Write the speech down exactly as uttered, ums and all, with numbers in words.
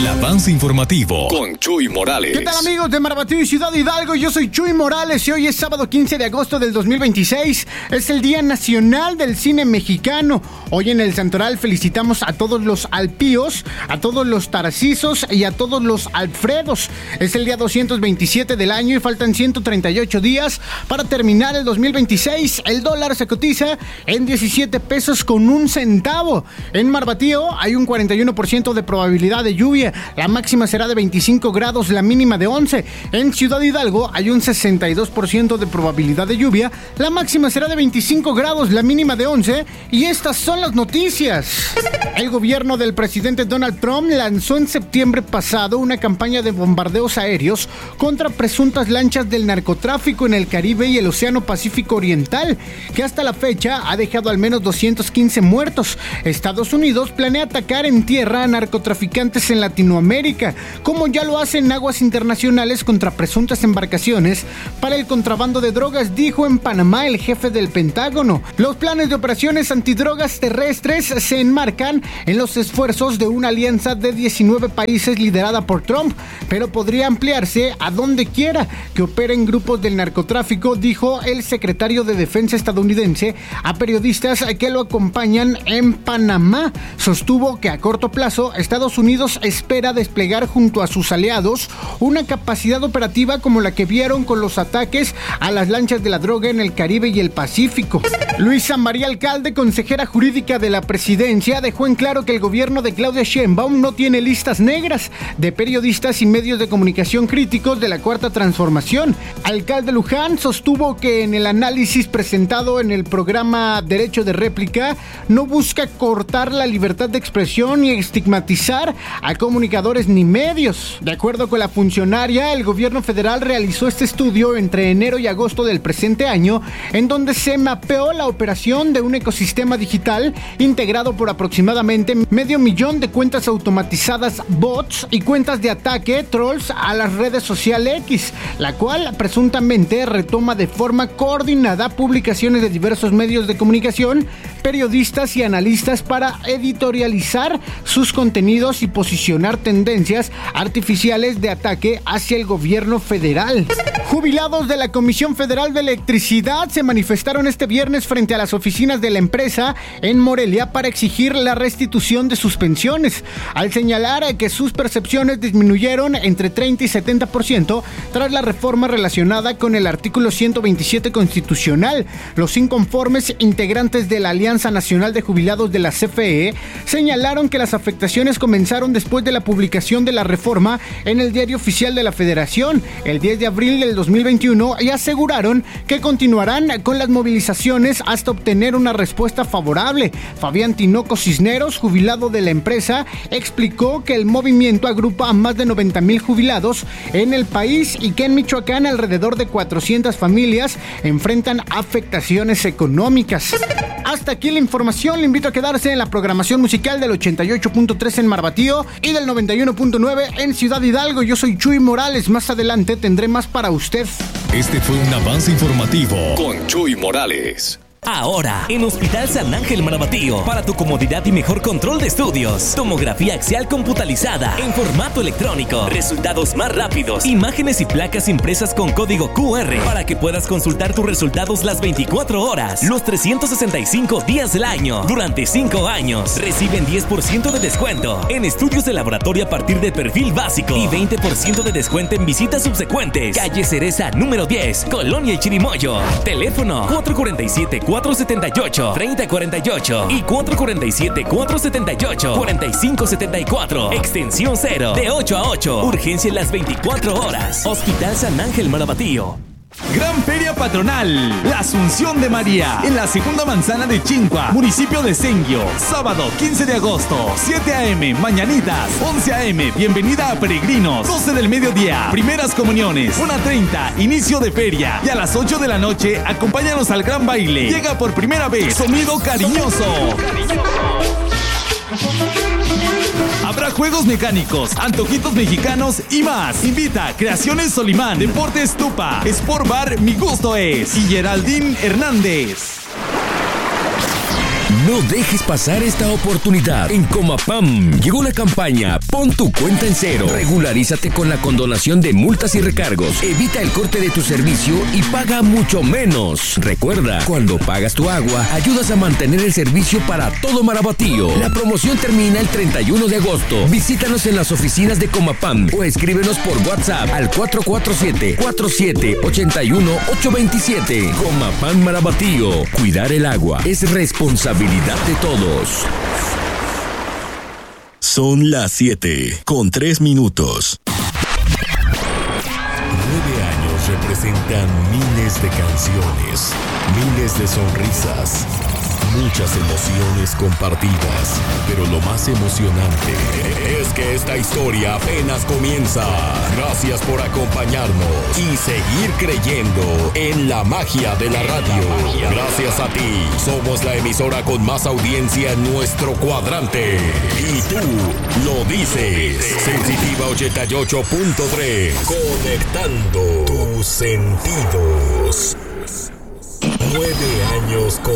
El avance informativo con Chuy Morales. ¿Qué tal, amigos de Marbatío y Ciudad Hidalgo? Yo soy Chuy Morales y hoy es sábado quince de agosto del dos mil veintiséis. Es el Día Nacional del Cine Mexicano. Hoy en el Santoral felicitamos a todos los Alpíos, a todos los Tarcisos y a todos los Alfredos. Es el día doscientos veintisiete del año y faltan ciento treinta y ocho días para terminar el dos mil veintiséis. El dólar se cotiza en diecisiete pesos con un centavo. En Marbatío hay un cuarenta y uno por ciento de probabilidad de lluvia. La máxima será de veinticinco grados, la mínima de once. En Ciudad Hidalgo hay un sesenta y dos por ciento de probabilidad de lluvia. La máxima será de veinticinco grados, la mínima de once. Y estas son las noticias. El gobierno del presidente Donald Trump lanzó en septiembre pasado una campaña de bombardeos aéreos contra presuntas lanchas del narcotráfico en el Caribe y el Océano Pacífico Oriental, que hasta la fecha ha dejado al menos doscientos quince muertos. Estados Unidos planea atacar en tierra a narcotraficantes en Latinoamérica, como ya lo hace en aguas internacionales contra presuntas embarcaciones para el contrabando de drogas, dijo en Panamá el jefe del Pentágono. Los planes de operaciones antidrogas terrestres se enmarcan en los esfuerzos de una alianza de diecinueve países liderada por Trump, pero podría ampliarse a donde quiera que operen grupos del narcotráfico, dijo el secretario de Defensa estadounidense a periodistas que lo acompañan en Panamá. Sostuvo que a corto plazo Estados Unidos espera desplegar junto a sus aliados una capacidad operativa como la que vieron con los ataques a las lanchas de la droga en el Caribe y el Pacífico. Luisa María Alcalde, consejera jurídica de la presidencia, dejó en claro que el gobierno de Claudia Sheinbaum no tiene listas negras de periodistas y medios de comunicación críticos de la Cuarta Transformación. Alcalde Luján sostuvo que en el análisis presentado en el programa Derecho de Réplica no busca cortar la libertad de expresión ni estigmatizar a comunicadores ni medios. De acuerdo con la funcionaria, el gobierno federal realizó este estudio entre enero y agosto del presente año, en donde se mapeó la operación de un ecosistema digital integrado por aproximadamente medio millón de cuentas automatizadas, bots y cuentas de ataque, trolls a las redes sociales X, la cual presuntamente retoma de forma coordinada publicaciones de diversos medios de comunicación, periodistas y analistas para editorializar sus contenidos y posicionar tendencias artificiales de ataque hacia el gobierno federal. Jubilados de la Comisión Federal de Electricidad se manifestaron este viernes frente a las oficinas de la empresa en Morelia para exigir la restitución de sus pensiones, al señalar que sus percepciones disminuyeron entre treinta y setenta por ciento tras la reforma relacionada con el artículo ciento veintisiete constitucional. Los inconformes integrantes de la Alianza Nacional de Jubilados de la C F E señalaron que las afectaciones comenzaron después de la publicación de la reforma en el Diario Oficial de la Federación el diez de abril del dos mil veintiuno y aseguraron que continuarán con las movilizaciones hasta obtener una respuesta favorable. Fabián Tinoco Cisneros, jubilado de la empresa, explicó que el movimiento agrupa a más de noventa mil jubilados en el país y que en Michoacán alrededor de cuatrocientas familias enfrentan afectaciones económicas. Hasta aquí la información. Le invito a quedarse en la programación musical del ochenta y ocho punto tres en Marbatío y del noventa y uno punto nueve en Ciudad Hidalgo. Yo soy Chuy Morales. Más adelante tendré más para usted. Este fue un avance informativo con Chuy Morales. Ahora, en Hospital San Ángel Marbatío, para tu comodidad y mejor control de estudios, tomografía axial computalizada en formato electrónico, resultados más rápidos, imágenes y placas impresas con código Q R para que puedas consultar tus resultados las veinticuatro horas, los trescientos sesenta y cinco días del año, durante cinco años. Reciben diez por ciento de descuento en estudios de laboratorio a partir de perfil básico y veinte por ciento de descuento en visitas subsecuentes. Calle Cereza número diez, Colonia y Chirimoyo. Teléfono cuatro cuatro siete, cuatro siete ocho, tres cero cuatro ocho y cuatro cuatro siete, cuatro siete ocho, cuatro cinco siete cuatro. Extensión cero, de ocho a ocho. Urgencia en las veinticuatro horas. Hospital San Ángel Marbatío. Gran Feria Patronal, la Asunción de María, en la segunda manzana de Chincua, municipio de Senguio. Sábado quince de agosto, siete a eme, mañanitas, once a eme, bienvenida a peregrinos, doce del mediodía, primeras comuniones, una treinta, inicio de feria, y a las ocho de la noche, acompáñanos al gran baile. Llega por primera vez Sonido Cariñoso. Habrá juegos mecánicos, antojitos mexicanos y más. Invita Creaciones Solimán, Deportes Tupa, Sport Bar Mi Gusto Es y Geraldine Hernández. No dejes pasar esta oportunidad. En Comapam llegó la campaña Pon tu cuenta en cero. Regularízate con la condonación de multas y recargos. Evita el corte de tu servicio y paga mucho menos. Recuerda, cuando pagas tu agua, ayudas a mantener el servicio para todo Marabatío. La promoción termina el treinta y uno de agosto. Visítanos en las oficinas de Comapam o escríbenos por WhatsApp al cuatro cuatro siete, cuatro siete ocho uno, ocho dos siete. Comapam Marabatío. Cuidar el agua es responsabilidad de todos. Son las siete con tres minutos. Nueve años representan miles de canciones, miles de sonrisas, muchas emociones compartidas, pero lo más emocionante es que esta historia apenas comienza. Gracias por acompañarnos y seguir creyendo en la magia de la radio. Gracias a ti, somos la emisora con más audiencia en nuestro cuadrante. Y tú lo dices. Sensitiva ochenta y ocho punto tres, conectando tus sentidos.